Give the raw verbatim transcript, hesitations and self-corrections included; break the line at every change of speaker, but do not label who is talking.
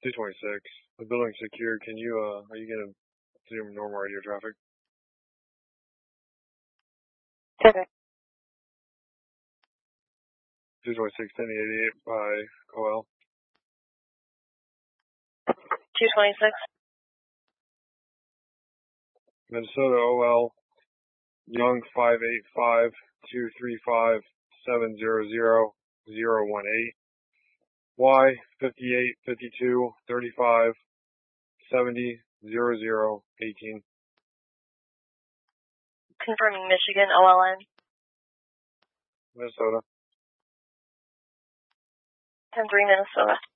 two twenty-six. The building's secure. Can you, uh, are you going to zoom normal radio traffic?
Okay.
two twenty-six, ten eighty-eight by O L.
two twenty-six.
Minnesota O L. Young five eight five, two three five, seven zero zero, zero one eight. Y fifty-eight, fifty-two, thirty-five, seventy, zero zero, eighteen.
Confirming Michigan O L N.
Minnesota.
ten three Minnesota.